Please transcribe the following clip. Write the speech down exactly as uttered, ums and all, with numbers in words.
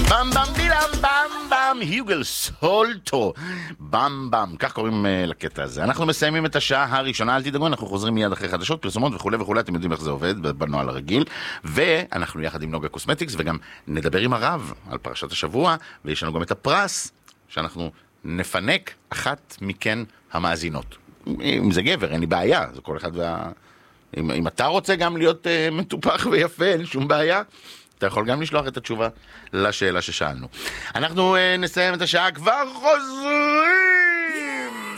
במ במ בילם במ במ היוגל סולטו במ במ, כך קוראים uh, לקטע הזה. אנחנו מסיימים את השעה הראשונה, אל תדאגו, אנחנו חוזרים מיד אחרי חדשות, פרסומות וכו' וכו', אתם יודעים איך זה עובד בנועל הרגיל, ואנחנו יחד עם נוגה קוסמטיקס וגם נדבר עם הרב על פרשת השבוע, ויש לנו גם את הפרס שאנחנו נפנק אחת מכן המאזינות. אם זה גבר, אין לי בעיה, זה כל אחד וה... אם, אם אתה רוצה גם להיות uh, מטופח ויפה, אין שום בעיה, אתה יכול גם לשלוח את התשובה לשאלה ששאלנו. אנחנו uh, נסיים את השעה, כבר חוזרים!